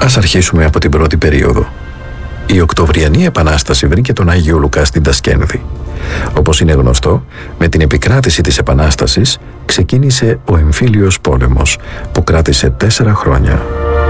Ας αρχίσουμε από την πρώτη περίοδο. Η Οκτωβριανή Επανάσταση βρήκε τον Άγιο Λουκά στην Τασκένδη. Όπως είναι γνωστό, με την επικράτηση της Επανάστασης ξεκίνησε ο εμφύλιος πόλεμος, που κράτησε 4 χρόνια.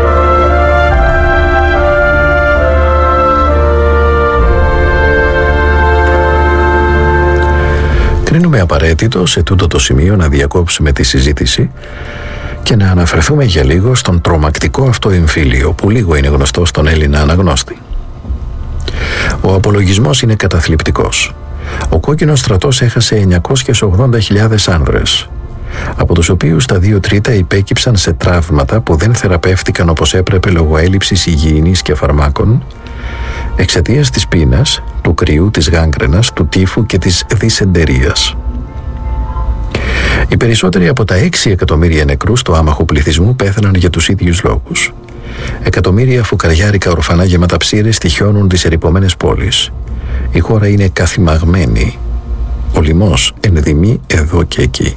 Κρίνουμε απαραίτητο σε τούτο το σημείο να διακόψουμε τη συζήτηση και να αναφερθούμε για λίγο στον τρομακτικό αυτό εμφύλιο που λίγο είναι γνωστό στον Έλληνα αναγνώστη. Ο απολογισμός είναι καταθλιπτικός. Ο κόκκινος στρατός έχασε 980.000 άνδρες, από τους οποίους τα 2 τρίτα υπέκυψαν σε τραύματα που δεν θεραπεύτηκαν όπως έπρεπε λόγω έλλειψης υγιεινής και φαρμάκων, εξαιτίας της πείνας, του κρύου, της γάγκρενας, του τύφου και της δυσεντερίας. Οι περισσότεροι από τα 6 εκατομμύρια νεκρούς του άμαχου πληθυσμού πέθαναν για τους ίδιους λόγους. Εκατομμύρια φουκαριάρικα ορφανά γεμάτα ψήρες τυχιώνουν τις ερειπωμένες πόλεις. Η χώρα είναι καθημαγμένη. Ο λοιμός ενδυμεί εδώ και εκεί.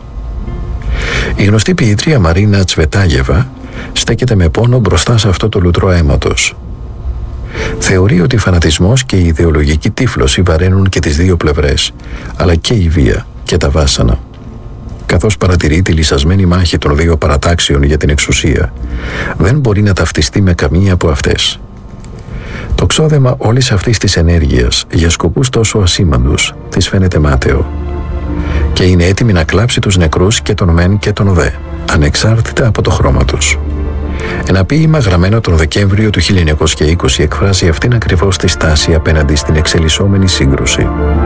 Η γνωστή ποιήτρια Μαρίνα Τσβετάγεβα στέκεται με πόνο μπροστά σε αυτό το λουτρό αίματος. Θεωρεί ότι φανατισμός και η ιδεολογική τύφλωση βαραίνουν και τις 2 πλευρές, αλλά και η βία και τα βάσανα. Καθώς παρατηρεί τη λυσασμένη μάχη των 2 παρατάξεων για την εξουσία, δεν μπορεί να ταυτιστεί με καμία από αυτές. Το ξόδεμα όλης αυτής της ενέργειας για σκοπούς τόσο ασήμαντους της φαίνεται μάταιο και είναι έτοιμη να κλάψει τους νεκρούς και τον μεν και τον δε, ανεξάρτητα από το χρώμα τους. Ένα ποίημα γραμμένο τον Δεκέμβριο του 1920 εκφράζει αυτήν ακριβώς τη στάση απέναντι στην εξελισσόμενη σύγκρουση.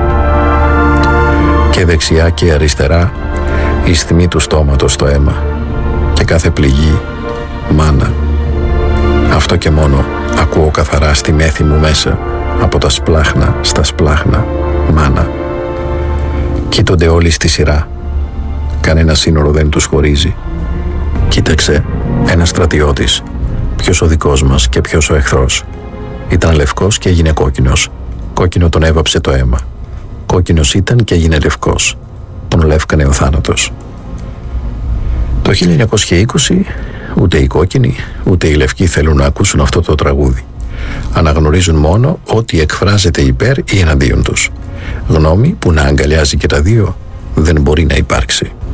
Και δεξιά και αριστερά η στιμή του στόματος στο αίμα και κάθε πληγή μάνα. Αυτό και μόνο ακούω καθαρά στη μέθη μου μέσα, από τα σπλάχνα στα σπλάχνα, μάνα. Κοίτονται όλοι στη σειρά, κανένα σύνορο δεν τους χωρίζει. Κοίταξε, ένας στρατιώτης, ποιος ο δικός μας και ποιος ο εχθρός. Ήταν λευκός και έγινε κόκκινος. Κόκκινο τον έβαψε το αίμα. Κόκκινος ήταν και έγινε λευκός. Τον λεύκανε ο θάνατος. Το 1920 ούτε οι κόκκινοι ούτε οι λευκοί θέλουν να ακούσουν αυτό το τραγούδι. Αναγνωρίζουν μόνο ότι εκφράζεται υπέρ ή εναντίον τους. Γνώμη που να αγκαλιάζει και τα 2 δεν μπορεί να υπάρξει.